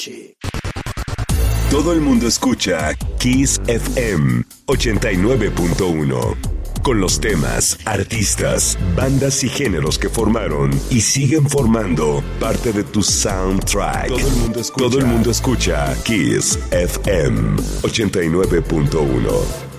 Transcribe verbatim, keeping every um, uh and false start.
noche. Todo el mundo escucha Kiss F M ochenta y nueve punto uno. Con los temas, artistas, bandas y géneros que formaron y siguen formando parte de tu soundtrack. Todo el mundo escucha, Todo el mundo escucha Kiss F M ochenta y nueve punto uno.